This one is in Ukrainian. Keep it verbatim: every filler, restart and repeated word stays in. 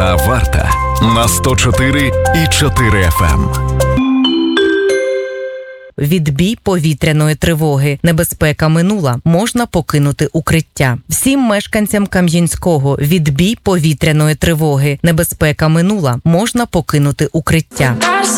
Денна варта на сто чотири і чотири еф ем. Відбій повітряної тривоги. Небезпека минула. Можна покинути укриття. Всім мешканцям Кам'янського. Відбій повітряної тривоги. Небезпека минула. Можна покинути укриття.